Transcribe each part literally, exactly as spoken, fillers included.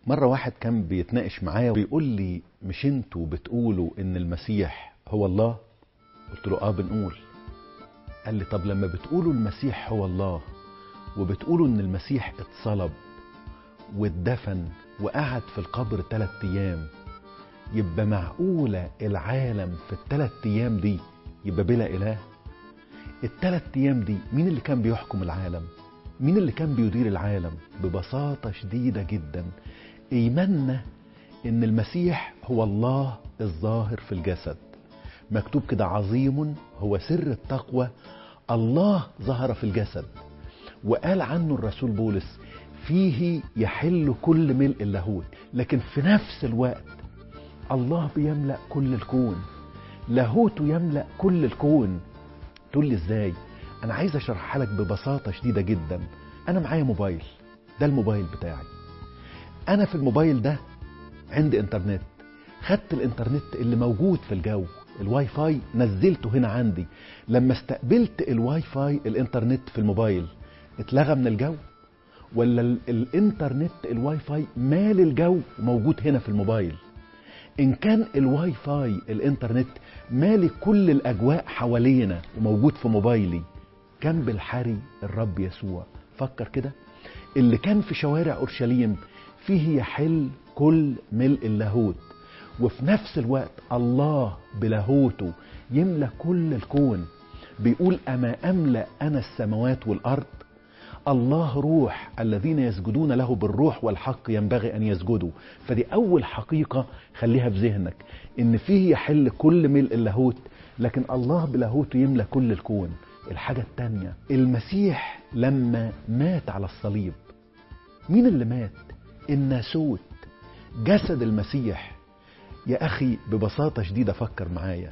مرة واحد كان بيتناقش معايا وبيقول لي مش انتوا بتقولوا ان المسيح هو الله؟ قلت له اه بنقول. قال لي طب لما بتقولوا المسيح هو الله وبتقولوا ان المسيح اتصلب واتدفن وقعد في القبر ثلاث ايام، يبقى معقولة العالم في الثلاث ايام دي يبقى بلا اله؟ الثلاث ايام دي مين اللي كان بيحكم العالم؟ مين اللي كان بيدير العالم؟ ببساطة شديدة جدا ايماننا ان المسيح هو الله الظاهر في الجسد. مكتوب كده عظيم هو سر التقوى الله ظهر في الجسد، وقال عنه الرسول بولس فيه يحل كل ملء اللاهوت. لكن في نفس الوقت الله بيملأ كل الكون، لاهوته يملأ كل الكون. تقول لي ازاي؟ انا عايز اشرحها لك ببساطة شديدة جدا. انا معايا موبايل، ده الموبايل بتاعي. انا في الموبايل ده عندي انترنت، خدت الانترنت اللي موجود في الجو، الواي فاي نزلته هنا عندي. لما استقبلت الواي فاي الانترنت في الموبايل اتلغى من الجو، ولا ال- الانترنت الواي فاي مال الجو موجود هنا في الموبايل؟ ان كان الواي فاي الانترنت مالي كل الاجواء حوالينا وموجود في موبايلي، كان بالحري الرب يسوع. فكر كده، اللي كان في شوارع اورشليم فيه يحل كل ملء اللاهوت، وفي نفس الوقت الله بلاهوته يملأ كل الكون. بيقول أما أملأ أنا السماوات والأرض. الله روح، الذين يسجدون له بالروح والحق ينبغي أن يسجدوا. فدي أول حقيقة خليها في ذهنك، إن فيه يحل كل ملء اللاهوت، لكن الله بلاهوته يملأ كل الكون. الحاجة التانية، المسيح لما مات على الصليب، مين اللي مات؟ الناسوت، جسد المسيح. يا أخي ببساطة شديدة فكر معايا،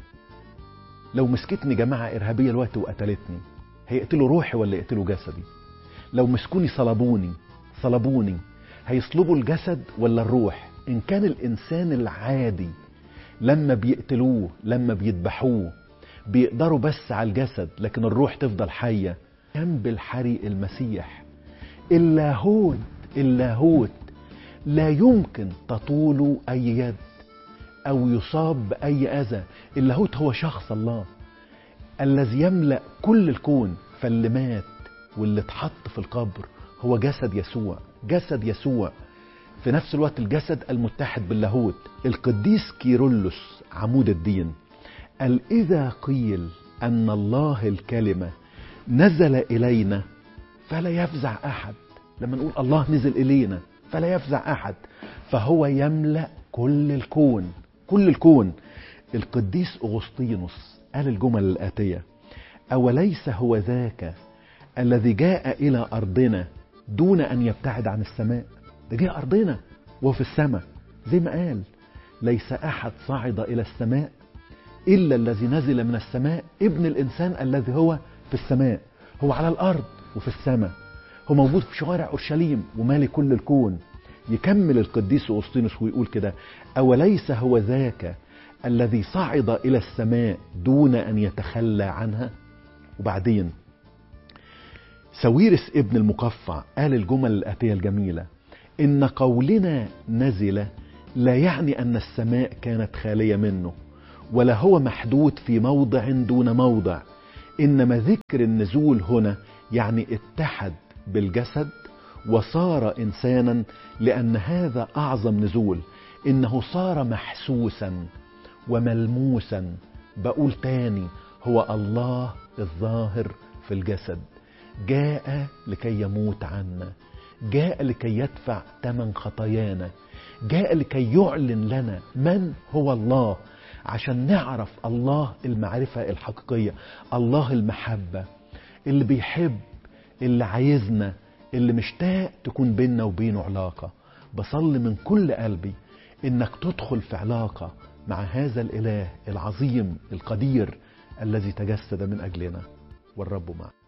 لو مسكتني جماعة إرهابية الوقت وقتلتني، هيقتلوا روحي ولا يقتلوا جسدي؟ لو مسكوني صلبوني صلبوني هيصلبوا الجسد ولا الروح؟ إن كان الإنسان العادي لما بيقتلوه لما بيذبحوه بيقدروا بس على الجسد، لكن الروح تفضل حية، كان بالحري المسيح. اللاهوت اللاهوت لا يمكن تطول أي يد أو يصاب بأي أذى. اللاهوت هو شخص الله الذي يملأ كل الكون. فاللي مات واللي اتحط في القبر هو جسد يسوع، جسد يسوع في نفس الوقت الجسد المتحد باللاهوت. القديس كيرلس عمود الدين قال إذا قيل أن الله الكلمة نزل إلينا فلا يفزع أحد. لما نقول الله نزل إلينا فلا يفزع أحد، فهو يملأ كل الكون، كل الكون. القديس أغسطينوس قال الجمل الآتية: أوليس هو ذاك الذي جاء إلى أرضنا دون أن يبتعد عن السماء؟ ده جاء أرضنا وهو في السماء، زي ما قال ليس أحد صعد إلى السماء إلا الذي نزل من السماء، ابن الإنسان الذي هو في السماء. هو على الأرض وفي السماء، هو موجود في شوارع أورشليم ومالي كل الكون. يكمل القديس أغسطينوس ويقول كده: أوليس هو ذاك الذي صعد إلى السماء دون أن يتخلى عنها؟ وبعدين ساويرس ابن المقفع قال الجمل الآتية الجميلة: إن قولنا نزل لا يعني أن السماء كانت خالية منه، ولا هو محدود في موضع دون موضع، إنما ذكر النزول هنا يعني اتحد بالجسد وصار إنسانا، لأن هذا أعظم نزول، إنه صار محسوسا وملموسا. بقول تاني، هو الله الظاهر في الجسد، جاء لكي يموت عنا، جاء لكي يدفع ثمن خطايانا، جاء لكي يعلن لنا من هو الله، عشان نعرف الله المعرفة الحقيقية، الله المحبة اللي بيحب، اللي عايزنا، اللي مشتاق تكون بيننا وبينه علاقة. بصلي من كل قلبي انك تدخل في علاقة مع هذا الإله العظيم القدير الذي تجسد من أجلنا، والرب معك.